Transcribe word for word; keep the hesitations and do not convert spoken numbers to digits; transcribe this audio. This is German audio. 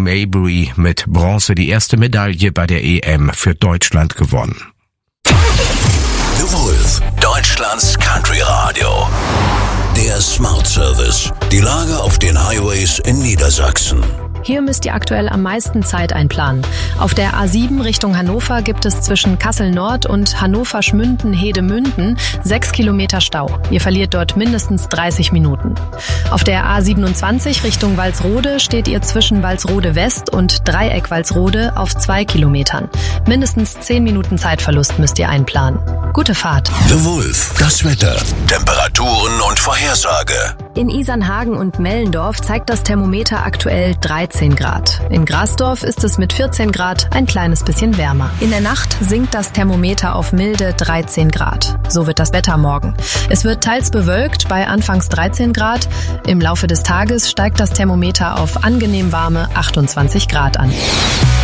Mabry mit Bronze die erste Medaille bei der E M für Deutschland gewonnen. The Wolf, Deutschlands Country Radio. Der Smart Service. Die Lage auf den Highways in Niedersachsen. Hier müsst ihr aktuell am meisten Zeit einplanen. Auf der A sieben Richtung Hannover gibt es zwischen Kassel-Nord und Hannover-Schmünden-Hedemünden sechs Kilometer Stau. Ihr verliert dort mindestens dreißig Minuten. Auf der A siebenundzwanzig Richtung Walsrode steht ihr zwischen Walsrode West und Dreieck Walsrode auf zwei Kilometern. Mindestens zehn Minuten Zeitverlust müsst ihr einplanen. Gute Fahrt. The Wolf, das Wetter, Temperaturen und Vorhersage. In Isernhagen und Mellendorf zeigt das Thermometer aktuell dreizehn Grad. In Grasdorf ist es mit vierzehn Grad ein kleines bisschen wärmer. In der Nacht sinkt das Thermometer auf milde dreizehn Grad. So wird das Wetter morgen. Es wird teils bewölkt bei anfangs dreizehn Grad. Im Laufe des Tages steigt das Thermometer auf angenehm warme achtundzwanzig Grad an.